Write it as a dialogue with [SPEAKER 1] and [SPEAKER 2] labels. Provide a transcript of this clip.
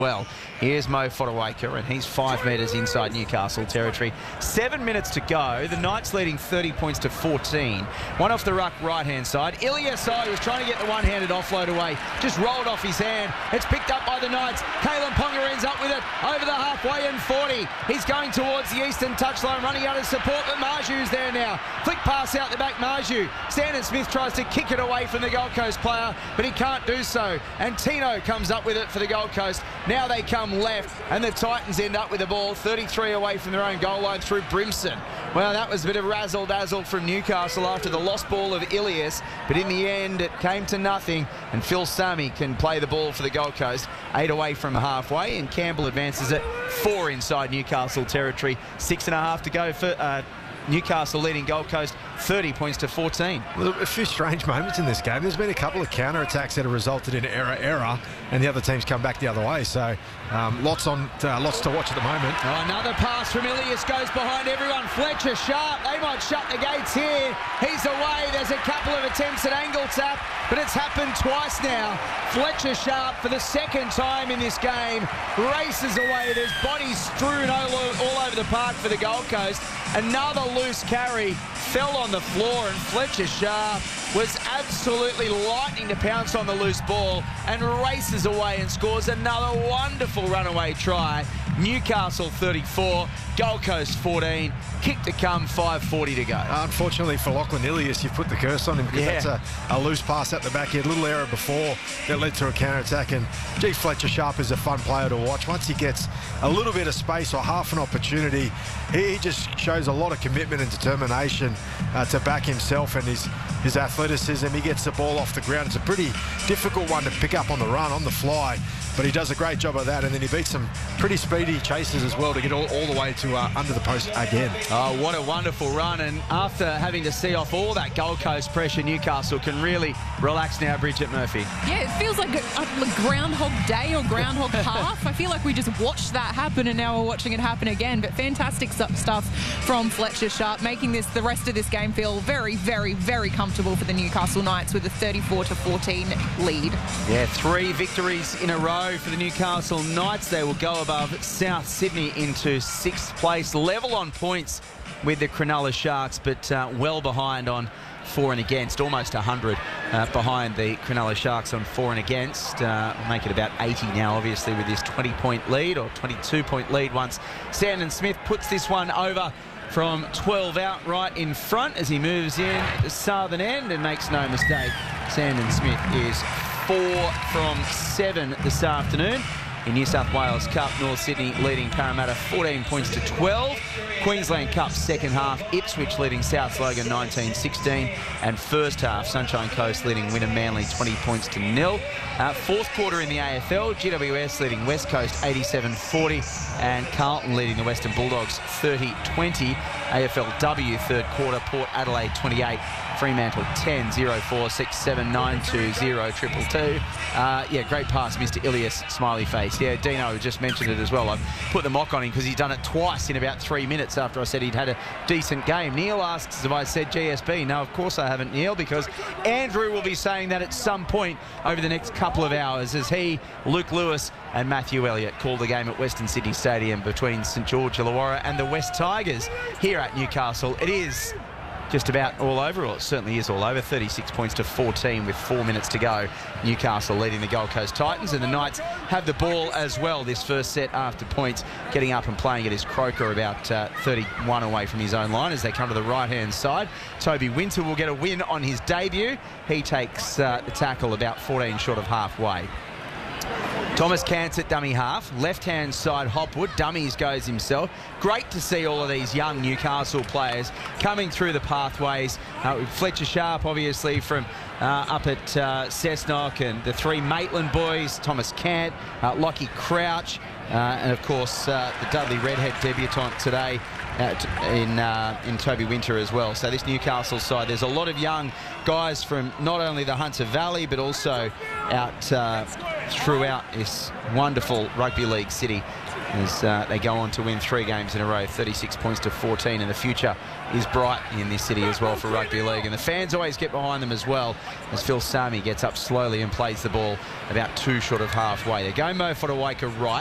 [SPEAKER 1] Well, here's Mo Fotuaika, and he's 5 metres inside Newcastle territory. 7 minutes to go. The Knights leading 30 points to 14. One off the ruck right-hand side. Ilyasai was trying to get the one-handed offload away. Just rolled off his hand. It's picked up by the Knights. Kalen Ponga ends up with it over the halfway and 40. He's going towards the eastern touchline, running out of support, but Marju's there now. Flick pass out the back, Marju. Sandon Smith tries to kick it away from the Gold Coast player, but he can't do so. And Tino comes up with it for the Gold Coast. Now they come left, and the Titans end up with the ball 33 away from their own goal line through Brimson. Well, that was a bit of razzle-dazzle from Newcastle after the lost ball of Ilias, but in the end it came to nothing, and Phil Sami can play the ball for the Gold Coast. 8 away from halfway, and Campbell advances it 4 inside Newcastle territory. 6.5 to go for Newcastle leading Gold Coast 30 points to 14.
[SPEAKER 2] A few strange moments in this game. There's been a couple of counter-attacks that have resulted in error, and the other team's come back the other way. So lots to watch at the moment.
[SPEAKER 1] Oh, another pass from Ilias goes behind everyone. Fletcher Sharp, they might shut the gates here. He's away. There's a couple of attempts at angle tap, but it's happened twice now. Fletcher Sharp, for the second time in this game, races away. There's bodies strewn all over the park for the Gold Coast. Another loose carry fell on the floor, and Fletcher Sharp was absolutely lightning to pounce on the loose ball and races away and scores another wonderful runaway try. Newcastle 34, Gold Coast 14, kick to come, 5:40 to go.
[SPEAKER 2] Unfortunately for Lachlan Ilias, you've put the curse on him because that's a loose pass at the back. He had a little error before that led to a counter-attack, and gee, Fletcher Sharp is a fun player to watch. Once he gets a little bit of space or half an opportunity, he just shows a lot of commitment and determination to back himself and his athleticism. He gets the ball off the ground. It's a pretty difficult one to pick up on the run, on the fly, but he does a great job of that, and then he beats some pretty speedy chasers as well to get all the way to under the post again.
[SPEAKER 1] Oh, what a wonderful run, and after having to see off all that Gold Coast pressure, Newcastle can really relax now, Bridget Murphy.
[SPEAKER 3] Yeah, it feels like a Groundhog Day or Groundhog half. I feel like we just watched that happen, and now we're watching it happen again, but fantastic stuff from Fletcher Sharp, making the rest of this game feel very, very, very comfortable for the Newcastle Knights with a 34-14 lead.
[SPEAKER 1] Yeah, 3 victories in a row for the Newcastle Knights. They will go above South Sydney into 6th place, level on points with the Cronulla Sharks, but well behind on for and against, almost 100 behind the Cronulla Sharks on for and against. Will make it about 80 now, obviously, with this 20-point lead, or 22-point lead once Sandon Smith puts this one over from 12 out right in front as he moves in at the southern end, and makes no mistake, Sandon Smith is 4 from 7 this afternoon. In New South Wales Cup, North Sydney leading Parramatta 14 points to 12. Queensland Cup second half, Ipswich leading South Logan 19-16. And first half, Sunshine Coast leading Wynnum Manly 20 points to 0. Fourth quarter in the AFL, GWS leading West Coast 87-40. And Carlton leading the Western Bulldogs 30-20. AFLW third quarter, Port Adelaide 28. Fremantle 10, 04, 6, 7, 9, 2, 0, 222. Yeah, great pass, Mr. Ilias, smiley face. Yeah, Dino just mentioned it as well. I've put the mock on him because he's done it twice in about 3 minutes after I said he'd had a decent game. Neil asks if I said GSB. No, of course I haven't, Neil, because Andrew will be saying that at some point over the next couple of hours as he, Luke Lewis and Matthew Elliott call the game at Western Sydney Stadium between St George Illawarra and the West Tigers here at Newcastle. It is just about all over, or it certainly is all over. 36 points to 14 with 4 minutes to go. Newcastle leading the Gold Coast Titans, and the Knights have the ball as well this first set after points. Getting up and playing it is Croker, about 31 away from his own line as they come to the right-hand side. Toby Winter will get a win on his debut. He takes the tackle about 14 short of halfway. Thomas Cantz at dummy half. Left-hand side, Hopwood. Dummies goes himself. Great to see all of these young Newcastle players coming through the pathways. Fletcher Sharp, obviously, from up at Cessnock, and the 3 Maitland boys, Thomas Cant, Lockie Crouch, and, of course, the Dudley Redhead debutant today in Toby Winter as well. So this Newcastle side, there's a lot of young guys from not only the Hunter Valley, but also out throughout this wonderful rugby league city as they go on to win 3 games in a row, 36 points to 14, and the future is bright in this city as well for rugby league, and the fans always get behind them as well as Phil Sami gets up slowly and plays the ball about 2 short of halfway. They go Mo Fotuaika right.